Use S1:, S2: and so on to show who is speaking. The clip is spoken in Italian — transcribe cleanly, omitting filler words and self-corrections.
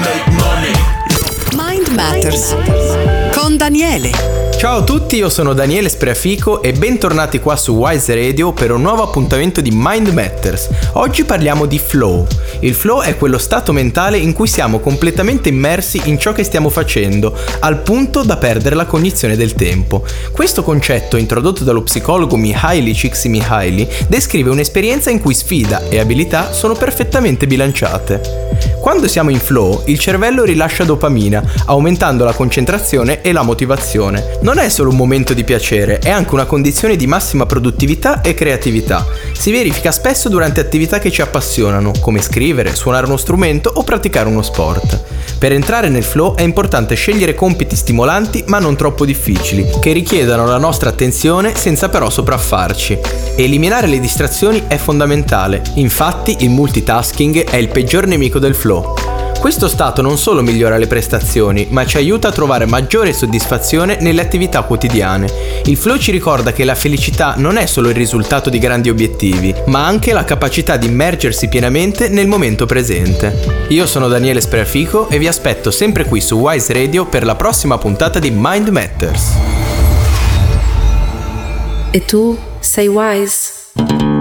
S1: Mind Matters con Daniele.
S2: Ciao a tutti, io sono Daniele Spreafico e bentornati qua su Wise Radio per un nuovo appuntamento di Mind Matters. Oggi parliamo di flow. Il flow è quello stato mentale in cui siamo completamente immersi in ciò che stiamo facendo, al punto da perdere la cognizione del tempo. Questo concetto, introdotto dallo psicologo Mihaly Csikszentmihalyi, descrive un'esperienza in cui sfida e abilità sono perfettamente bilanciate. Quando siamo in flow, il cervello rilascia dopamina, aumentando la concentrazione e la motivazione. Non è solo un momento di piacere, è anche una condizione di massima produttività e creatività. Si verifica spesso durante attività che ci appassionano, come scrivere, suonare uno strumento o praticare uno sport. Per entrare nel flow è importante scegliere compiti stimolanti ma non troppo difficili, che richiedano la nostra attenzione senza però sopraffarci. Eliminare le distrazioni è fondamentale, infatti il multitasking è il peggior nemico del flow. Questo stato non solo migliora le prestazioni, ma ci aiuta a trovare maggiore soddisfazione nelle attività quotidiane. Il flow ci ricorda che la felicità non è solo il risultato di grandi obiettivi, ma anche la capacità di immergersi pienamente nel momento presente. Io sono Daniele Spreafico e vi aspetto sempre qui su Wise Radio per la prossima puntata di Mind Matters.
S3: E tu sei wise?